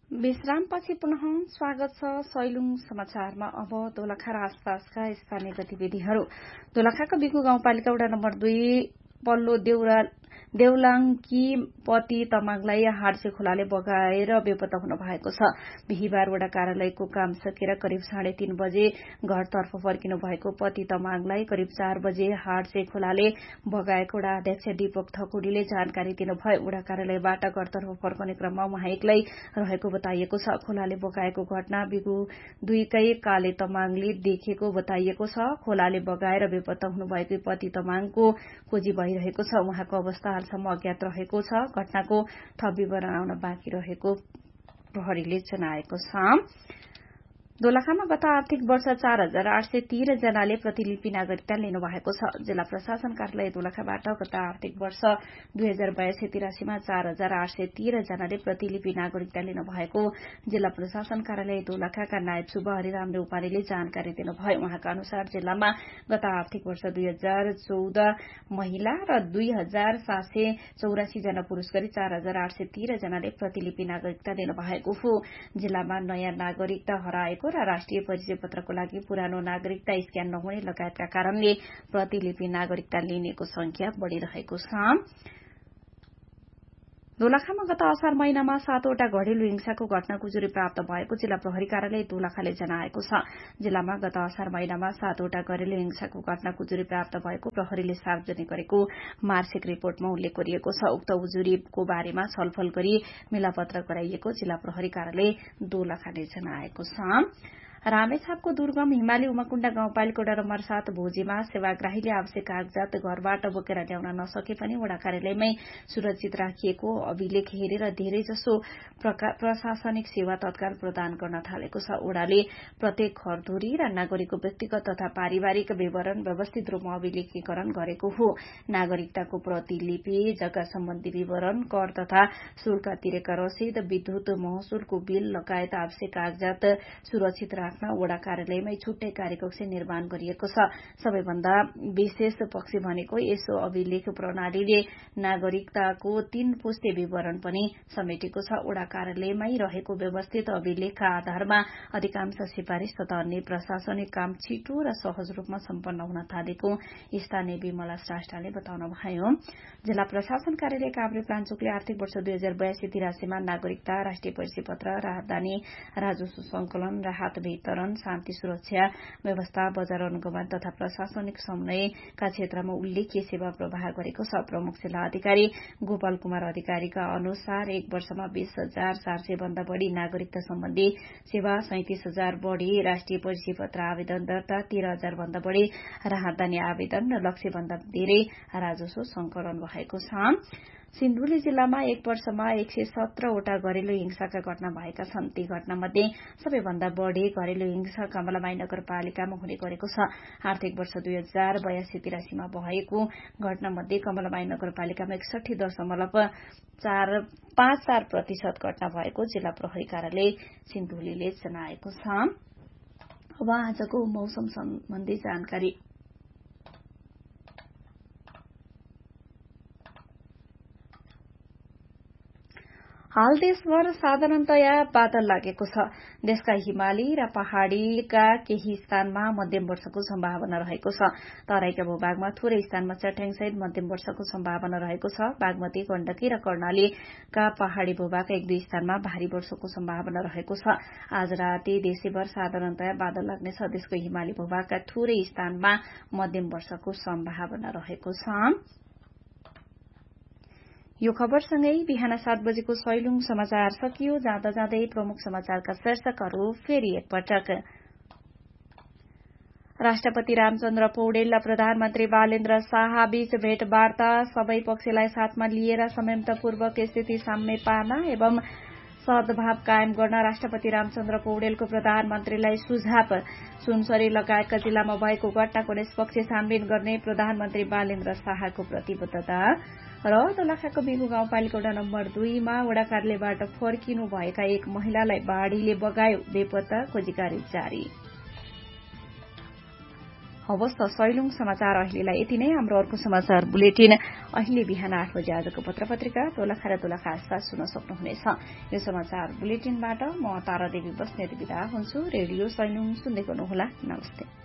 विश्रामपछि पुनः स्वागत छ सैलुङ समाचारमा। अब दोलखा र आसपासका स्थानीय गतिविधिहरू। दोलखाको बिगु गाउँपालिका वडा नम्बर 2 पल्लो देउलाङ्की पति तमाङलाई हाडसे खोलाले बगाएर बेपत्ता हुन भएको छ। बिहिबार वडा कार्यालयको काम सकेर करिब 3:30 बजे घरतर्फ फर्किनु भएको पति तमाङलाई करिब 4 बजे हाडसे खोलाले बगाएको वडा अध्यक्ष दीपक थकुडीले जानकारी दिनुभयो। वडा कार्यालयबाट घरतर्फ फर्कने क्रममा उहाँ एक्लै रहेको बताइएको छ। खोलाले बगाएको घटना बिगु 2 कै काले तमाङले देखेको बताइएको छ। खोलाले बगाएर बेपत्ता हुनुभएको पति तमाङको खोजी भइरहेको छ। उहाँको अवस्था हालसम्म अज्ञात रहेको छ। घटनाको थप विवरण आउन बाँकी रहेको प्रहरीले जनाएको छ। दोलखामा गत आर्थिक वर्ष 4,813 जनाले प्रतिलिपि नागरिकता लिनु भएको छ। जिल्ला प्रशासन कार्यालय दोलखाबाट गत आर्थिक वर्ष 2082-83 मा 4,813 जनाले प्रतिलिपि नागरिकता लिनु भएको जिल्ला प्रशासन कार्यालय दोलखाका नायब सुब्बा हरिराम नेउपानेले जानकारी दिनुभयो। उहाँका अनुसार जिल्लामा गत आर्थिक वर्ष 2014 महिला र 2,784 जना पुरूष गरी 4,813 जनाले प्रतिलिपि नागरिकता लिनु भएको हो। जिल्लामा नयाँ नागरिकता हराएको र राष्ट्रिय परिचय पत्रको लागि पुरानो नागरिकता स्क्यान नहुने लगायतका कारणले प्रतिलिपि नागरिकता लिनेको संख्या बढ़िरहेको छ। दोलखामा गत असार महिनामा 7वटा घरेलु हिंसाको घटना गुजुरी प्राप्त भएको जिल्ला प्रहरी कार्यालय दोलखाले जनाएको छ। जिल्लामा गत असार महिनामा 7वटा घरेलु हिंसाको घटना गुजुरी प्राप्त भएको प्रहरीले सार्वजनिक गरेको मार्सिक रिपोर्टमा उल्लेख गरिएको छ। उक्त उजुरीको बारेमा छलफल गरी मिलापत्र गराइएको जिल्ला प्रहरी कार्यालय दोलखाले जनाएको छ। रामेछापको दुर्गम हिमाली उमाकुण्डा गाउँपालिका वडा नम्बर 7 भोजीमा सेवाग्राहीले आवश्यक कागजात घरबाट बोकेर ल्याउन नसके पनि वडा कार्यालयमै सुरक्षित राखिएको अभिलेख हेरेर धेरैजसो प्रशासनिक सेवा तत्काल प्रदान गर्न थालेको छ। वडाले प्रत्येक घरधुरी र नागरिकको व्यक्तिगत तथा पारिवारिक विवरण व्यवस्थित रूपमा अभिलेखीकरण गरेको हो। नागरिकताको प्रतिलिपि, जग्गा सम्बन्धी विवरण, कर तथा शुल्क तिरेका रसिद, विद्युत महसुलको बिल लगायत आवश्यक कागजात सुरक्षित वडा कार्यालयमै छुट्टै कार्यकक्ष निर्माण गरिएको छ। सबैभन्दा विशेष पक्ष भनेको यसो अभिलेख प्रणालीले नागरिकताको 3 पुस्ते विवरण पनि समेटेको छ। वडा कार्यालयमै रहेको व्यवस्थित अभिलेखका आधारमा अधिकांश सिफारिश तथा अन्य प्रशासनिक काम छिटो र सहज रूपमा सम्पन्न हुन थालेको स्थानीय विमला श्रेष्ठले बताउनुभयो। जिल्ला प्रशासन कार्यालय काभ्रे प्लाञ्चोकले आर्थिक वर्ष 2082-83 मा नागरिकता, राष्ट्रिय परिचय पत्र, राहदानी, राजस्व संकलन, राहत वितरण, शान्ति सुरक्षा व्यवस्था, बजार अनुगमन तथा प्रशासनिक समन्वयका क्षेत्रमा उल्लेख्य सेवा प्रवाह गरेको छ। प्रमुख जिल्ला अधिकारी गोपाल कुमार अधिकारीका अनुसार 1 वर्षमा 20,400 भन्दा बढ़ी नागरिकता सम्बन्धी सेवा, 37,000 बढ़ी राष्ट्रिय परिचय पत्र आवेदन दर्ता, 13,000 भन्दा बढ़ी राहदानी आवेदन र लक्ष्य भन्दा धेरै राजस्व संकलन भएको छ। सिन्धुली जिल्लामा 1 वर्षमा 117 वटा घरेलु हिंसाका घटना भएका छन्। ती घटनामध्ये सबैभन्दा बढ़ी घरेलु हिंसा कमलामाई नगरपालिकामा हुने गरेको छ। आर्थिक वर्ष 2082-83 मा भएको घटनामध्ये कमलामाई नगरपालिकामा 61.54% घटना भएको जिल्ला प्रहरी कार्यालय सिन्धुलीले जनाएको छ। अब आजको मौसम सम्बन्धी जानकारी। हाल देशभर साधारणतया बादल लागेको छ। देशका हिमाली र पहाड़ीका केही स्थानमा मध्यम वर्षाको सम्भावना रहेको छ। तराईका भूभागमा थोरै स्थानमा चट्याङसहित मध्यम वर्षाको सम्भावना रहेको छ। बागमती, गण्डकी र कर्णालीका पहाड़ी भूभागका 1-2 स्थानमा भारी वर्षाको सम्भावना रहेको छ। आज राति देशैभर साधारणतया बादल लाग्नेछ। देशको हिमाली भूभागका थोरै स्थानमा मध्यम वर्षाको सम्भावना रहेको छ। यो खबरसँगै बिहान 7 बजेको सैलुङ समाचार सकियो। जाँदा जाँदै प्रमुख समाचारका शीर्षकहरू फेरि एकपटक। राष्ट्रपति रामचन्द्र पौडेल र प्रधानमन्त्री बालेन्द्र शाह बीच भेटवार्ता, सबै पक्षलाई साथमा लिएर संयमतापूर्वक स्थिति साम्य पार्न एवं सद्भाव कायम गर्न राष्ट्रपति रामचन्द्र पौडेलको प्रधानमन्त्रीलाई सुझाव। सुनसरी लगायतका जिल्लामा भएको घटनाको निष्पक्ष छानबिन गर्ने प्रधानमन्त्री बालेन्द्र शाहको प्रतिबद्धता र दोलखाको बिगु गाउँपालिका वडा नम्बर 2 मा वडा कार्यालयबाट फर्किनु भएका एक महिलालाई बाढ़ीले बगायो, बेपत्ता खोजी कार्य जारी। हवस् त सैलुङ समाचार अहिलेलाई यति नै। हाम्रो अर्को समाचार बुलेटिन अहिले बिहान 8 बजे आजको पत्र-पत्रिका दोलखा र दोलखा आसपास सुन्न सक्नुहुनेछ। यो समाचार बुलेटिनबाट म तारा देवी बस्नेत बिदा हुन्छु। रेडियो सैलुङ सुन्दै गर्नुहोला। नमस्ते।